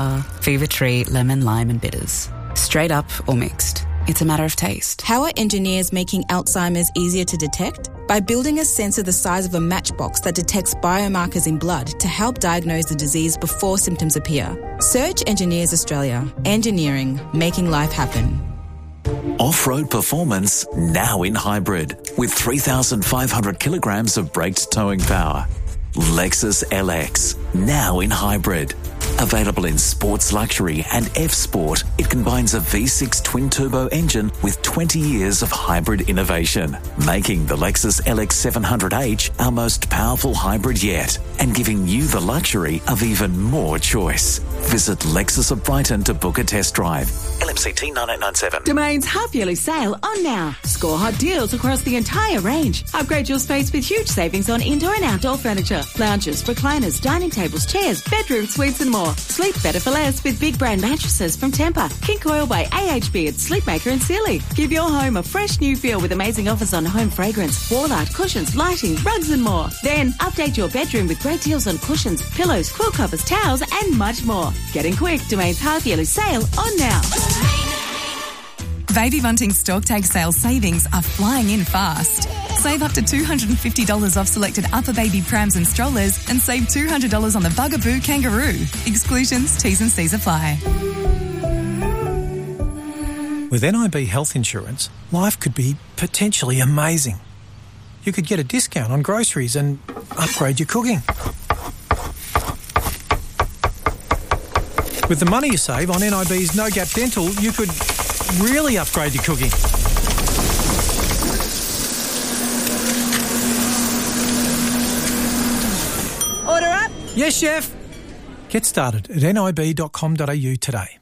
Fever Tree, lemon, lime and bitters. Straight up or mixed. It's a matter of taste. How are engineers making Alzheimer's easier to detect? By building a sensor the size of a matchbox that detects biomarkers in blood to help diagnose the disease before symptoms appear. Search Engineers Australia. Engineering, making life happen. Off-road performance now in hybrid with 3,500 kilograms of braked towing power. Lexus LX now in hybrid. Available in Sports Luxury and F-Sport, it combines a V6 twin-turbo engine with 20 years of hybrid innovation, making the Lexus LX 700H our most powerful hybrid yet and giving you the luxury of even more choice. Visit Lexus of Brighton to book a test drive. LMCT 9897. Domain's half-yearly sale on now. Score hot deals across the entire range. Upgrade your space with huge savings on indoor and outdoor furniture, lounges, recliners, dining tables, chairs, bedroom suites and more. Sleep better for less with big brand mattresses from Tempur, King Coil by AHB at Sleepmaker and Sealy. Give your home a fresh new feel with amazing offers on home fragrance, wall art, cushions, lighting, rugs and more. Then update your bedroom with great deals on cushions, pillows, quilt covers, towels and much more. Get in quick. Domain's half-yearly sale on now. Baby Bunting stock take sale savings are flying in fast. Save up to $250 off selected upper baby prams and strollers and save $200 on the Bugaboo Kangaroo. Exclusions, T's and C's apply. With NIB Health Insurance, life could be potentially amazing. You could get a discount on groceries and upgrade your cooking. With the money you save on NIB's No Gap Dental, you could really upgrade your cooking. Order up. Yes, chef. Get started at nib.com.au today.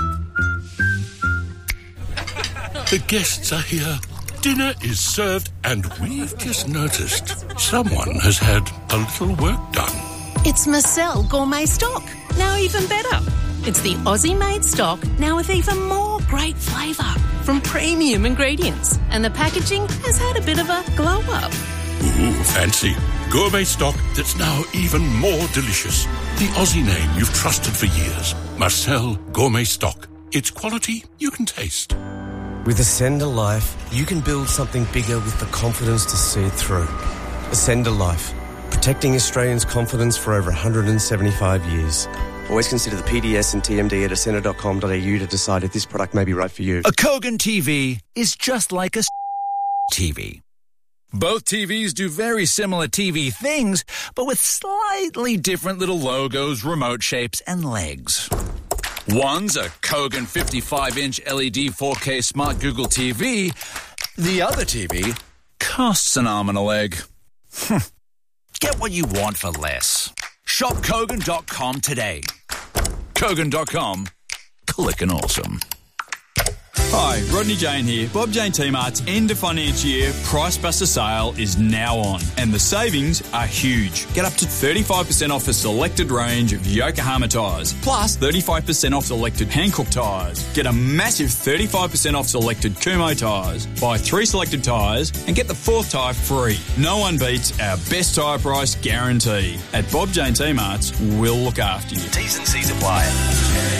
The guests are here. Dinner is served and we've just noticed someone has had a little work done. It's Marcel Gourmet Stock. Now even better. It's the Aussie-made stock, now with even more great flavour from premium ingredients. And the packaging has had a bit of a glow-up. Ooh, fancy. Gourmet stock that's now even more delicious. The Aussie name you've trusted for years. Marcel Gourmet Stock. It's quality you can taste. With Ascender Life, you can build something bigger with the confidence to see it through. Ascender Life. Protecting Australians' confidence for over 175 years. Always consider the PDS and TMD at ascender.com.au to decide if this product may be right for you. A Kogan TV is just like a TV. Both TVs do very similar TV things, but with slightly different little logos, remote shapes, and legs. One's a Kogan 55-inch LED 4K Smart Google TV. The other TV costs an arm and a leg. Get what you want for less. Shop Kogan.com today. Kogan.com. Clickin' awesome. Hi, Rodney Jane here. Bob Jane T-Mart's end of financial year Price Buster sale is now on, and the savings are huge. Get up to 35% off a selected range of Yokohama tyres, plus 35% off selected Hankook tyres. Get a massive 35% off selected Kumho tyres. Buy 3 selected tyres and get the 4th tyre free. No one beats our best tyre price guarantee. At Bob Jane T-Mart's, we'll look after you. T's and C's apply.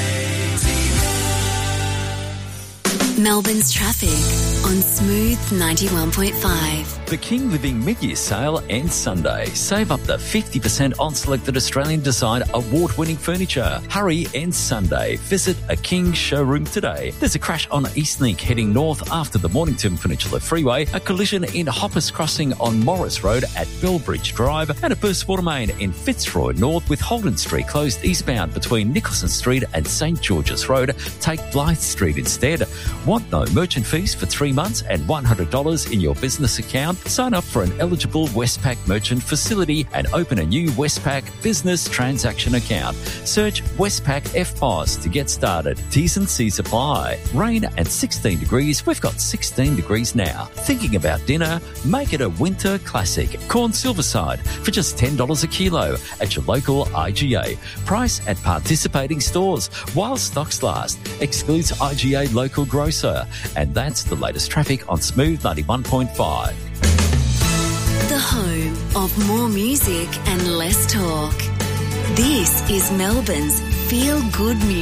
Melbourne's traffic on Smooth 91.5. The King Living Mid-Year Sale ends Sunday. Save up to 50% on selected Australian design award-winning furniture. Hurry, ends Sunday. Visit a King showroom today. There's a crash on Eastlink heading north after the Mornington Peninsula Freeway, a collision in Hoppers Crossing on Morris Road at Bellbridge Drive, and a burst water main in Fitzroy North with Holden Street closed eastbound between Nicholson Street and St George's Road. Take Blythe Street instead. Want no merchant fees for 3 months and $100 in your business account? Sign up for an eligible Westpac merchant facility and open a new Westpac business transaction account. Search Westpac FPOS to get started. T's and C's apply. Rain and 16 degrees. We've got 16 degrees now. Thinking about dinner? Make it a winter classic. Corn Silverside for just $10 a kilo at your local IGA. Price at participating stores while stocks last. Excludes IGA local grocer. And that's the latest traffic on Smooth 91.5. The home of more music and less talk. This is Melbourne's Feel Good Music.